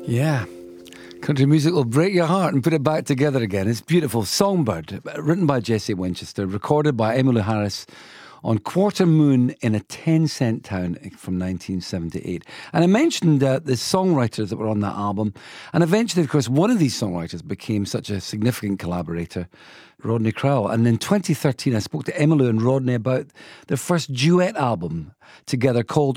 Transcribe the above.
Yeah. Country music will break your heart and put it back together again. It's beautiful. Songbird, written by Jesse Winchester, recorded by Emmylou Harris on Quarter Moon in a 10-cent town from 1978. And I mentioned the songwriters that were on that album. And eventually, of course, one of these songwriters became such a significant collaborator, Rodney Crowell. And in 2013, I spoke to Emmylou and Rodney about their first duet album together called